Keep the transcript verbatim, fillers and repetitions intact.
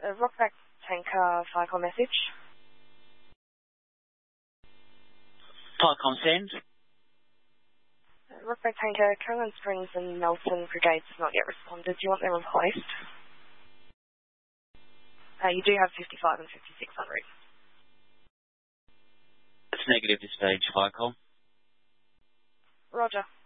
Uh, Rockback Tanker, Firecom message. Firecom send. Uh, Rockback Tanker, Caroline Springs and Nelson Brigades have not yet responded. Do you want them replaced? Uh, you do have fifty-five and fifty-six on route. It's negative this stage, Firecom. Roger.